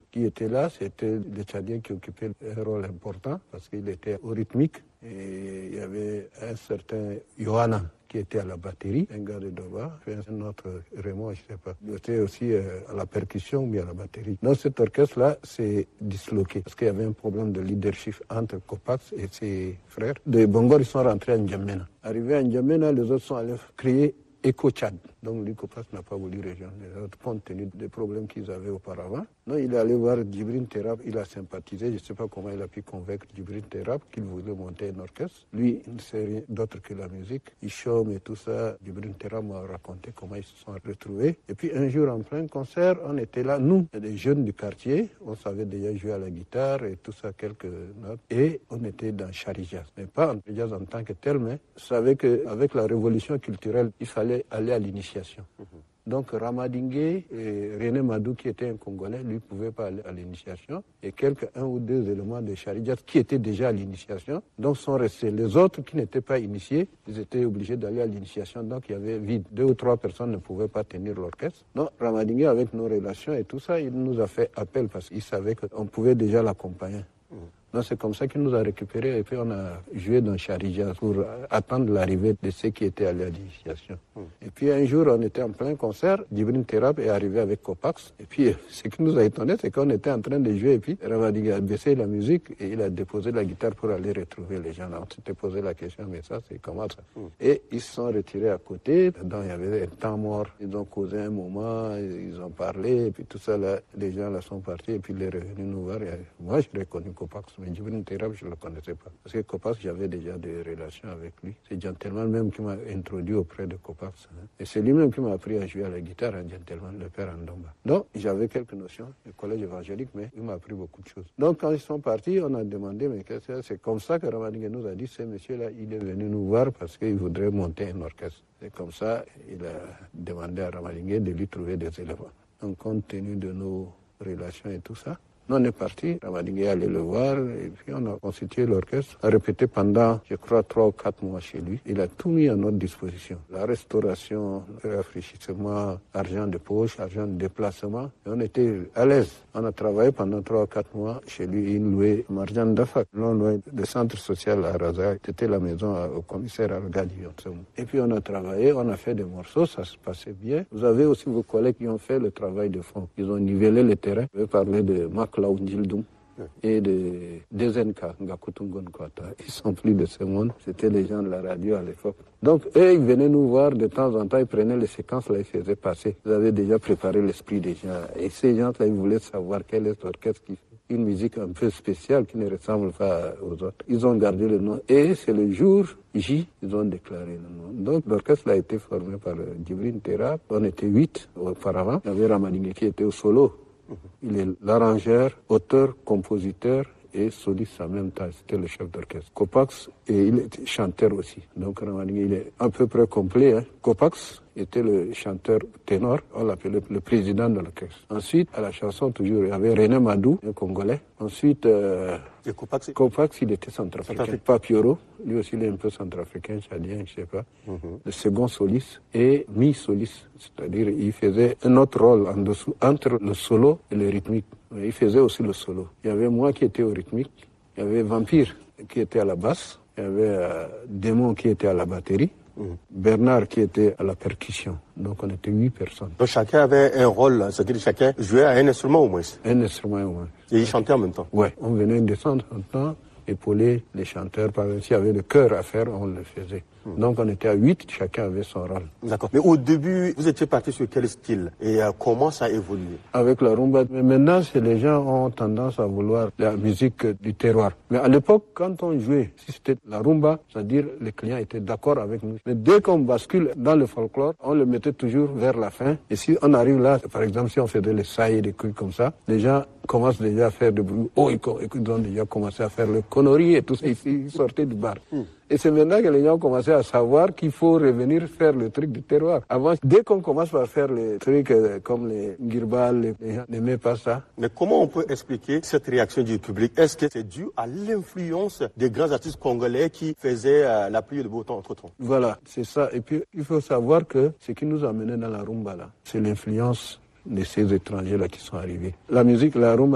qui était là, c'était le Tchadien qui occupait un rôle important parce qu'il était au rythmique. Et il y avait un certain Johanna qui était à la batterie, un gars de Doba, un autre Raymond, je ne sais pas. Il était aussi à la percussion ou à la batterie. Donc cet orchestre-là s'est disloqué parce qu'il y avait un problème de leadership entre Kopax et ses frères. De Bongor, ils sont rentrés à N'Djamena. Arrivés à N'Djamena, les autres sont allés créer Eco-Tchad. Donc lui, Kopax n'a pas voulu rejoindre les autres compte tenu des problèmes qu'ils avaient auparavant. Donc il est allé voir Djibril Terab, il a sympathisé, je ne sais pas comment il a pu convaincre Djibril Terab qu'il voulait monter un orchestre. Lui, il ne sait rien d'autre que la musique. Il chôme et tout ça. Djibril Terab m'a raconté comment ils se sont retrouvés. Et puis un jour, en plein concert, on était là, nous, des jeunes du quartier, on savait déjà jouer à la guitare et tout ça, quelques notes. Et on était dans Charijaz. Mais pas en jazz en tant que tel, mais on savait qu'avec la révolution culturelle, il fallait aller à l'initiation. Donc Ramadingué et René Madou, qui était un Congolais, lui ne pouvait pas aller à l'initiation. Et un ou deux éléments de Charijaz qui étaient déjà à l'initiation, donc sont restés. Les autres qui n'étaient pas initiés, ils étaient obligés d'aller à l'initiation. Donc il y avait vide. 2 ou 3 personnes ne pouvaient pas tenir l'orchestre. Donc Ramadingué, avec nos relations et tout ça, il nous a fait appel parce qu'il savait qu'on pouvait déjà l'accompagner. Donc c'est comme ça qu'il nous a récupérés et puis on a joué dans Charijaz pour attendre l'arrivée de ceux qui étaient allés à l'initiation. Et puis un jour, on était en plein concert, Djibril Terab est arrivé avec Kopax. Et puis ce qui nous a étonné, c'est qu'on était en train de jouer et puis Ramadingué a baissé la musique et il a déposé la guitare pour aller retrouver les gens. On s'était posé la question, mais ça c'est comment ça? Et ils se sont retirés à côté, donc il y avait un temps mort. Ils ont causé un moment, ils ont parlé et puis tout ça là, les gens là sont partis et puis il est revenu nous voir. Et moi j'ai reconnu Kopax. Mais Djibril Terab, je ne le connaissais pas. Parce que Kopax, j'avais déjà des relations avec lui. C'est Gentleman même qui m'a introduit auprès de Kopax. Et c'est lui-même qui m'a appris à jouer à la guitare, un Gentleman, le père Ndomba. Donc, j'avais quelques notions du collège évangélique, mais il m'a appris beaucoup de choses. Donc, quand ils sont partis, on a demandé, mais qu'est-ce que c'est? C'est comme ça que Ramadingué nous a dit, ce monsieur-là, il est venu nous voir parce qu'il voudrait monter un orchestre. C'est comme ça, il a demandé à Ramadingué de lui trouver des éléments. Donc, compte tenu de nos relations et tout ça, on est parti, Ramadingué est allé le voir et puis on a constitué l'orchestre, a répété pendant, je crois, 3 ou 4 mois chez lui. Il a tout mis à notre disposition. La restauration, le rafraîchissement, argent de poche, argent de déplacement. Et on était à l'aise. On a travaillé pendant 3 ou 4 mois chez lui. Il louait Marjan Dafak, non loin du centre social à Raza. C'était la maison au commissaire Al-Gadi. Et puis on a travaillé, on a fait des morceaux, ça se passait bien. Vous avez aussi vos collègues qui ont fait le travail de fond. Ils ont nivelé le terrain. Je vais parler de Mac et de DZNK, Ngakutungon Kwata. Ils sont plus de ce monde. C'était les gens de la radio à l'époque. Donc, eux, ils venaient nous voir de temps en temps, ils prenaient les séquences, là, ils faisaient passer. Ils avaient déjà préparé l'esprit des gens. Et ces gens-là, ils voulaient savoir quel est l'orchestre qui fait une musique un peu spéciale qui ne ressemble pas aux autres. Ils ont gardé le nom. Et c'est le jour J, ils ont déclaré le nom. Donc, l'orchestre a été formé par Djibril Terab. On était 8 auparavant. Il y avait Ramadingué qui était au solo. Il est l'arrangeur, auteur, compositeur et soliste en même temps. C'était le chef d'orchestre. Kopax, et il était chanteur aussi. Donc Ramadingué, il est à peu près complet. Hein. Kopax était le chanteur ténor, on l'appelait le président de l'orchestre. Ensuite, à la chanson, toujours, il y avait René Madou, un Congolais. Ensuite, Kopax, il était centrafricain. Papioro, lui aussi, il est un peu centrafricain, tchadien, je ne sais pas. Le second soliste et mi-soliste, c'est-à-dire il faisait un autre rôle en dessous, entre le solo et le rythmique. Il faisait aussi le solo. Il y avait moi qui étais au rythmique, il y avait Vampire qui était à la basse, il y avait Démon qui était à la batterie, Bernard qui était à la percussion. Donc on était 8 personnes. Donc chacun avait un rôle, c'est-à-dire chacun jouait à un instrument au moins. Un instrument au moins. Et il chantait en même temps. Ouais, on venait descendre en temps, épauler les chanteurs. Par exemple, s'il y avait le chœur à faire, on le faisait. Donc on était à 8, chacun avait son rôle. D'accord. Mais au début, vous étiez parti sur quel style et comment ça a évolué? Avec la rumba. Mais maintenant, les gens ont tendance à vouloir la musique du terroir. Mais à l'époque, quand on jouait, si c'était la rumba, c'est-à-dire les clients étaient d'accord avec nous. Mais dès qu'on bascule dans le folklore, on le mettait toujours vers la fin. Et si on arrive là, par exemple, si on faisait les sailles, des trucs comme ça, les gens commencent déjà à faire du bruit. Oh, ils ont déjà commencé à faire le connerie et tout ça. Ils sortaient du bar. Et c'est maintenant que les gens ont commencé à savoir qu'il faut revenir faire le truc du terroir. Avant, dès qu'on commence par faire les trucs comme les Girbal, les gens n'aimaient pas ça. Mais comment on peut expliquer cette réaction du public? Est-ce que c'est dû à l'influence des grands artistes congolais qui faisaient la pluie et le beau temps entre-temps? Voilà, c'est ça. Et puis, il faut savoir que ce qui nous a menés dans la rumba, là, c'est l'influence de ces étrangers-là qui sont arrivés. La musique, la rumba,